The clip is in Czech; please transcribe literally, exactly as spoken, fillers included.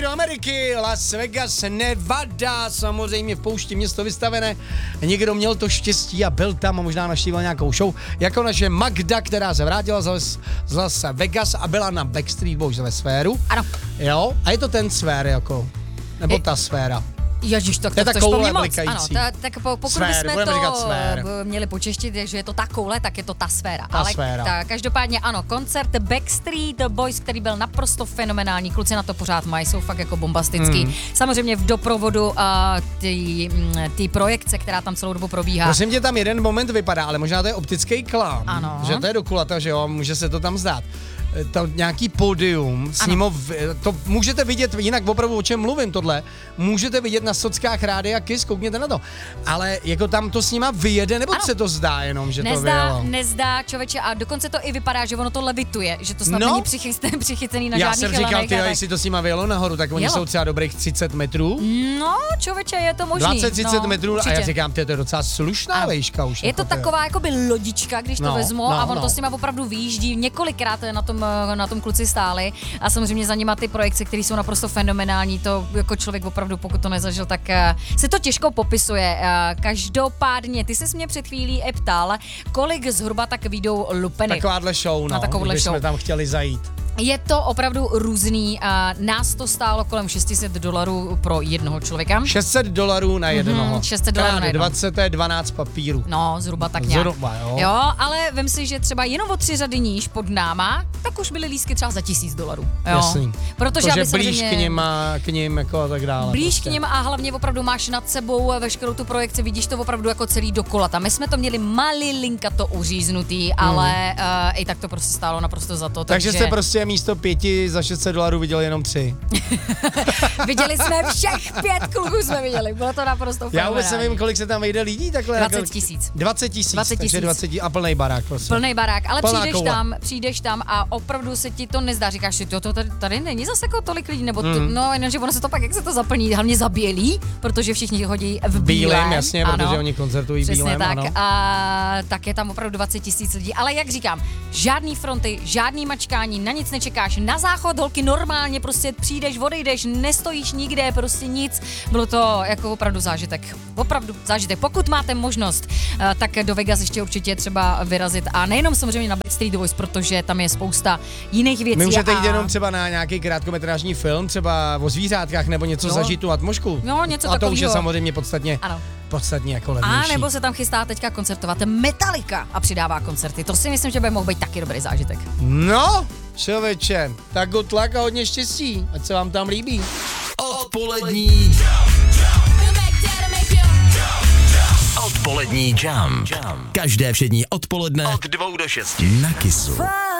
do Ameriky, Las Vegas, Nevada, samozřejmě v poušti město vystavené. Někdo měl to štěstí a byl tam a možná navštívil nějakou show, jako naše Magda, která se vrátila z Las, z Las Vegas a byla na Backstreet Boys ve sféru. Ano. Jo, a je to ten sfér jako, nebo je... ta sféra. Ježiš, tak to, to chceš po mně moc. Ano, ta, tak po, pokud sfér, bychom to sfér. měli počeštit, že je to ta koule, tak je to ta sféra. Ta Ale sféra. Ta, každopádně ano, koncert Backstreet Boys, který byl naprosto fenomenální, kluci na to pořád mají, jsou fakt jako bombastický. Hmm. Samozřejmě v doprovodu uh, ty, ty projekce, která tam celou dobu probíhá. Prosím tě, tam jeden moment vypadá, ale možná to je optický klam, ano. Že to je do kulata, že jo, může se to tam zdát. To nějaký pódium, s ním to můžete vidět, jinak opravdu o čem mluvím tohle, můžete vidět na sockách Rádia Kiss, koukněte na to. Ale jako tam to s nima vyjede, nebo ano. se to zdá jenom, že nezdá, to vyjelo? Nezdá, člověče, a dokonce to i vypadá, že ono to levituje, že to snad no, není přichycený, přichycený na já žádných jsem říkal, ty, tak... jestli to s nima vyjelo nahoru, tak oni Jelo. jsou třeba dobrých třicet metrů. No, člověče, je to možný. dvacet třicet no, metrů určitě. a já říkám, to je docela slušná ano. vejška už. Je jako to taková jakoby lodička, když to no, vezmu no, a on no. to s nima opravdu vyjíždí, několikrát na tom, na tom kluci stáli a samozřejmě za nima ty projekce, které jsou naprosto fenomenální, to jako člověk opravdu, pokud to nezažil, tak uh, se to těžko popisuje. Uh, každopádně, ty ses mě před chvílí i ptal, kolik zhruba tak vyjdou lupeny. Takováhle show, no, na takovouhle když show. jsme tam chtěli zajít. Je to opravdu různý. Uh, nás to stálo kolem šest set dolarů pro jednoho člověka. šest set dolarů na jednoho. Mm-hmm, šest set dolarů na jednoho. dvacet, to je dvanáct papírů. No, zhruba tak nějak. Zhruba, jo. Jo, ale vem si, že třeba jenom o tři řady níž pod náma, tak už byly lístky třeba za tisíc dolarů. Jo. Jasný. Protože to, aby že blíž samozřejmě... k ním a k ním jako a tak dále. Blíž prostě. k nim a hlavně opravdu máš nad sebou veškerou tu projekci, vidíš to opravdu jako celý dokola. Tam my jsme to měli malilinka to uříznutý, hmm. ale uh, i tak to prostě stálo naprosto za to. Takže, takže jste prostě místo pěti za šest set dolarů viděli jenom tři. Viděli jsme všech pět kluků jsme viděli, bylo to naprosto fenomenální. Já vůbec nevím, kolik se tam vejde lidí takhle. dvacet tisíc. dvacet tisíc, dvacet tisíc. takže dvacet a plnej barák. Prostě. Plnej barák, ale Plná přijdeš koule. tam, přijdeš tam a opravdu se ti to nezdá, říkáš si, to, to tady, tady není zase jako tolik lidí, nebo to, Mm. no jenomže ono se to pak, jak se to zaplní, hlavně zabělí, protože všichni chodí v bílém. Bílém, jasně, ano. protože oni koncertují Přesně bílém, tak. ano. A tak je tam opravdu dvacet tisíc lidí. Ale jak říkám, žádný fronty, žádný mačkání, na nic nečekáš. Na záchod holky normálně prostě přijdeš, odejdeš, nestojíš nikde, prostě nic. Bylo to jako opravdu zážitek. Opravdu zážitek. Pokud máte možnost, tak do Vegas ještě určitě třeba vyrazit. A nejenom samozřejmě na Backstreet Boys, protože tam je spousta jiných věcí. My můžete a... jít jenom třeba na nějaký krátkometrážní film, třeba o zvířátkách nebo něco Jo. zažít tu atmosféru. Jo, něco a to už je takovýho. samozřejmě podstatně, Ano. podstatně jako A levnější. nebo se tam chystá teďka koncertovat Metallica a přidává koncerty. To si myslím, že by mohl být taky dobrý zážitek. No, člověče, tak good luck a hodně štěstí, ať se vám tam líbí. Odpolední Odpolední jam. Každé všední odpoledne od dvou do šesti na Kissu.